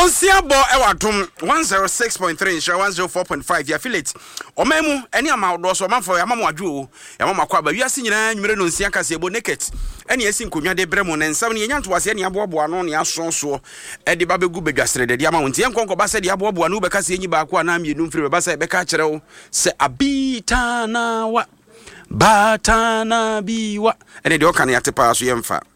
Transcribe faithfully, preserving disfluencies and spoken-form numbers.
Nonsia bo ewadom one oh six point three insha one oh four point five ya affiliate omemu eni ama do so manfo ya mama adwo ya mama kwa ba wiase nyina nwere nonsia kase ebo naked eni esi nkonwa de bremo na nsam ne nyanto wase eni aboabo ano ne asonso e de ba begu bedwasre de de ama wontie nkonko ba se de aboabo ano be kase enyi ba kwa na mienu mfiri be sa be ka kire wo se abita na wa batana biwa ene de okane atepa so yemfa